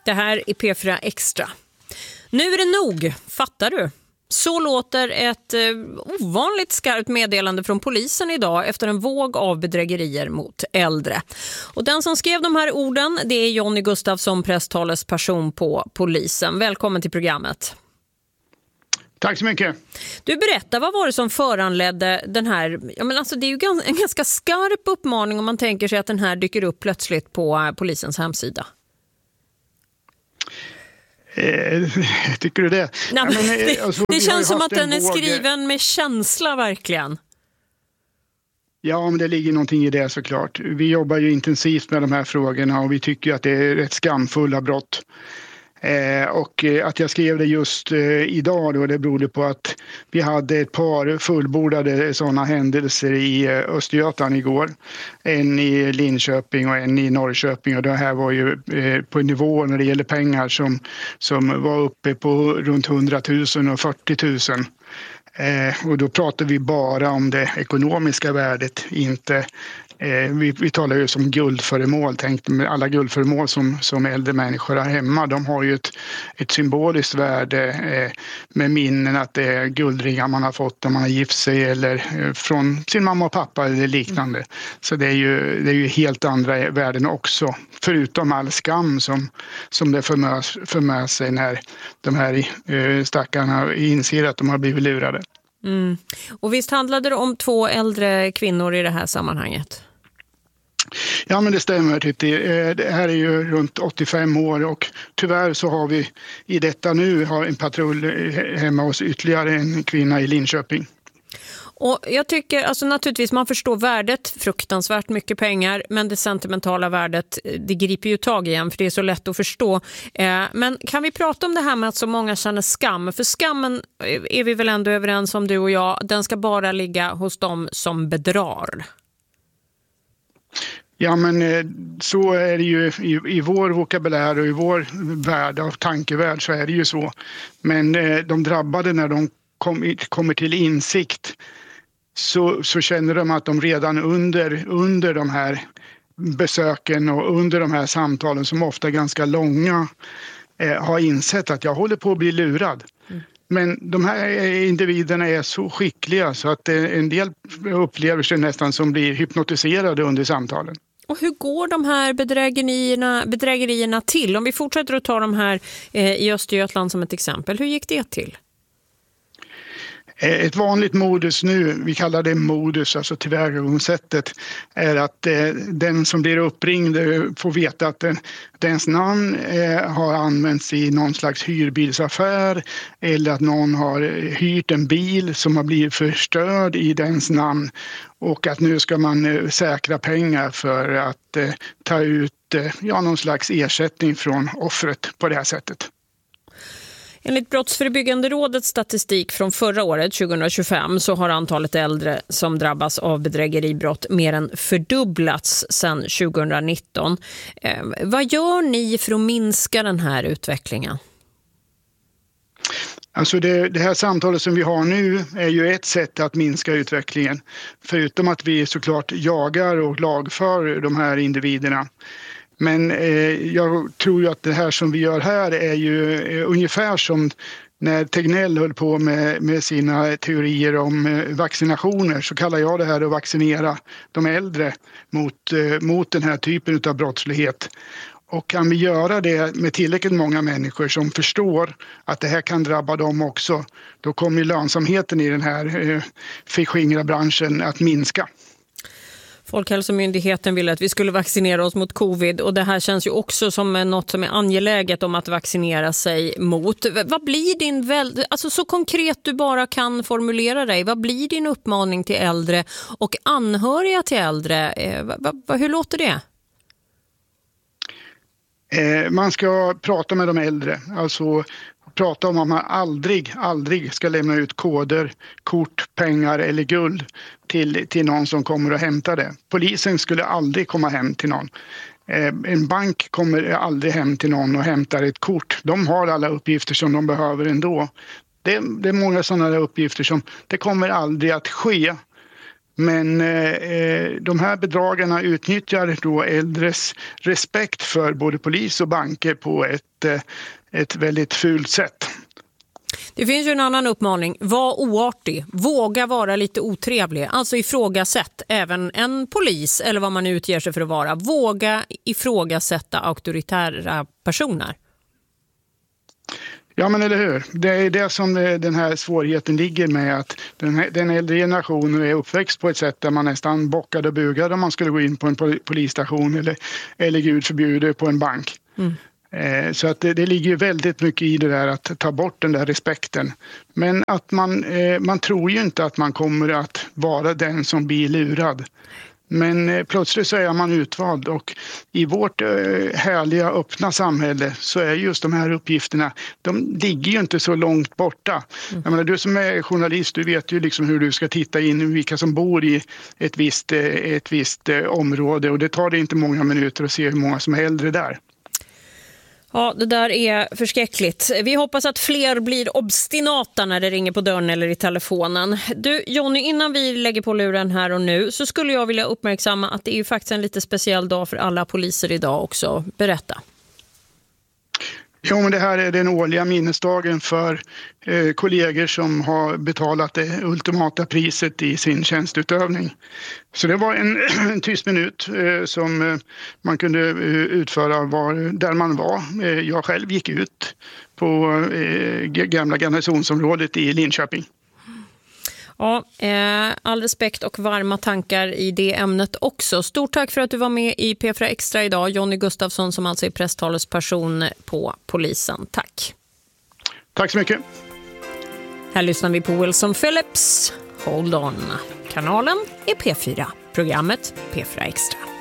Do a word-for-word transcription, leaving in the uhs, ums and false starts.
Det här är P fyra Extra. Nu är det nog, fattar du? Så låter ett eh, ovanligt skarpt meddelande från polisen idag efter en våg av bedrägerier mot äldre. Och den som skrev de här orden, det är Jonny Gustafsson, presstalesperson på polisen. Välkommen till programmet. Tack så mycket. Du, berättar, vad var det som föranledde den här... Ja, men alltså, det är ju en ganska skarp uppmaning om man tänker sig att den här dyker upp plötsligt på polisens hemsida. Eh, tycker du det? Nej, men, ja, men, det, alltså, det känns som att den är våg... skriven med känsla verkligen. Ja, men det ligger någonting i det såklart. Vi jobbar ju intensivt med de här frågorna och vi tycker att det är rätt skamfulla brott. Eh, och att jag skrev det just eh, idag då, det berodde på att vi hade ett par fullbordade sådana händelser i eh, Östergötland igår. En i Linköping och en i Norrköping, och det här var ju eh, på en nivå när det gäller pengar som, som var uppe på runt hundratusen och fyrtiotusen. Eh, och då pratar vi bara om det ekonomiska värdet, inte eh, vi, vi talar ju som guldföremål. Tänk med alla guldföremål som, som äldre människor har hemma, de har ju ett, ett symboliskt värde eh, med minnen att det är guldringar man har fått när man har gift sig eller eh, från sin mamma och pappa eller liknande. Mm. Så det är ju, det är ju helt andra värden också, förutom all skam som, som det för med, för med sig när de här eh, stackarna inser att de har blivit lurade. Mm. Och visst handlade det om två äldre kvinnor i det här sammanhanget? Ja, men det stämmer. Det här är ju runt åttiofem år och tyvärr så har vi i detta nu har en patrull hemma hos ytterligare en kvinna i Linköping. Och jag tycker, alltså naturligtvis man förstår värdet, fruktansvärt mycket pengar, men det sentimentala värdet, det griper ju tag igen för det är så lätt att förstå. Eh, men kan vi prata om det här med att så många känner skam? För skammen är vi väl ändå överens om, du och jag, den ska bara ligga hos dem som bedrar. Ja, men så är det ju i, i vår vokabulär och i vår värld och tankevärld, så är det ju så. Men de drabbade, när de kom, kommer till insikt, så, så känner de att de redan under, under de här besöken och under de här samtalen, som ofta är ganska långa, eh, har insett att jag håller på att bli lurad. Mm. Men de här individerna är så skickliga så att en del upplever sig nästan som blir hypnotiserade under samtalen. Och hur går de här bedrägerierna, bedrägerierna till? Om vi fortsätter att ta de här eh, i Östergötland som ett exempel, hur gick det till? Ett vanligt modus nu, vi kallar det modus, alltså tillvägagångssättet, är att eh, den som blir uppringd får veta att den, dens namn eh, har använts i någon slags hyrbilsaffär, eller att någon har hyrt en bil som har blivit förstörd i dens namn, och att nu ska man eh, säkra pengar för att eh, ta ut eh, ja, någon slags ersättning från offret på det här sättet. Enligt Brottsförebyggande rådets statistik från förra året, tjugohundratjugofem, så har antalet äldre som drabbas av bedrägeribrott mer än fördubblats sedan tjugohundranitton. Eh, vad gör ni för att minska den här utvecklingen? Alltså det, det här samtalet som vi har nu är ju ett sätt att minska utvecklingen. Förutom att vi såklart jagar och lagför de här individerna. Men eh, jag tror ju att det här som vi gör här är ju eh, ungefär som när Tegnell höll på med, med sina teorier om eh, vaccinationer, så kallar jag det här att vaccinera de äldre mot, eh, mot den här typen av brottslighet. Och kan vi göra det med tillräckligt många människor som förstår att det här kan drabba dem också, då kommer lönsamheten i den här eh, förskingra branschen att minska. Folkhälsomyndigheten ville att vi skulle vaccinera oss mot covid, och det här känns ju också som något som är angeläget om att vaccinera sig mot. Vad blir din väl, alltså så konkret du bara kan formulera dig, vad blir din uppmaning till äldre och anhöriga till äldre? Eh, va, va, hur låter det? Eh, man ska prata med de äldre, alltså prata om att man aldrig, aldrig ska lämna ut koder, kort, pengar eller guld till, till någon som kommer och hämtar det. Polisen skulle aldrig komma hem till någon. Eh, en bank kommer aldrig hem till någon och hämtar ett kort. De har alla uppgifter som de behöver ändå. Det, det är många sådana uppgifter som det kommer aldrig att ske. Men eh, de här bedragarna utnyttjar då äldres respekt för både polis och banker på ett, eh, ett väldigt fult sätt. Det finns ju en annan uppmaning. Var oartig. Våga vara lite otrevlig. Alltså ifrågasätt även en polis eller vad man utger sig för att vara. Våga ifrågasätta auktoritära personer. Ja, men eller hur? Det är det som den här svårigheten ligger med, att den, här, den äldre generationen är uppväxt på ett sätt där man nästan bockade och bugade om man skulle gå in på en polisstation eller, eller gud förbjuder på en bank. Mm. Eh, så att det, det ligger väldigt mycket i det där att ta bort den där respekten. Men att man, eh, man tror ju inte att man kommer att vara den som blir lurad. Men eh, plötsligt så är man utvald, och i vårt eh, härliga öppna samhälle så är just de här uppgifterna, de ligger ju inte så långt borta. Mm. Jag menar, du som är journalist, du vet ju liksom hur du ska titta in i vilka som bor i ett visst, eh, ett visst eh, område, och det tar det inte många minuter att se hur många som är äldre där. Ja, det där är förskräckligt. Vi hoppas att fler blir obstinata när det ringer på dörren eller i telefonen. Du, Jonny, innan vi lägger på luren här och nu så skulle jag vilja uppmärksamma att det är ju faktiskt en lite speciell dag för alla poliser idag också. Berätta. Ja, men det här är den årliga minnesdagen för eh, kollegor som har betalat det ultimata priset i sin tjänstutövning. Så det var en, en tyst minut eh, som eh, man kunde eh, utföra var, där man var. Eh, jag själv gick ut på eh, gamla garnisonsområdet i Linköping. Ja, eh, all respekt och varma tankar i det ämnet också. Stort tack för att du var med i P fyra Extra idag. Jonny Gustafsson, som alltså är presstalesperson på polisen. Tack. Tack så mycket. Här lyssnar vi på Wilson Phillips. Hold on. Kanalen är P fyra. Programmet P fyra Extra.